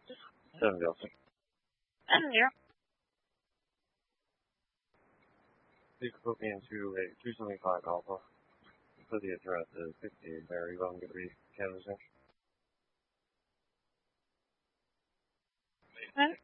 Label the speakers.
Speaker 1: 7 Delta.
Speaker 2: Yeah.
Speaker 1: Please put me into a 275 Alpha. So the address is 58 Mary Long Degree, Kansas.